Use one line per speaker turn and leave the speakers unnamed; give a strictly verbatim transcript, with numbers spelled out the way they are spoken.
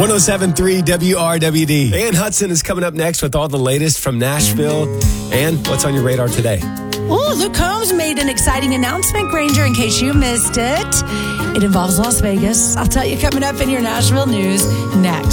one oh seven point three W R W D. Ann Hudson is coming up next with all the latest from Nashville. And what's on your radar today?
Oh, Luke Combs made an exciting announcement, Granger, in case you missed it. It involves Las Vegas. I'll tell you coming up in your Nashville news next.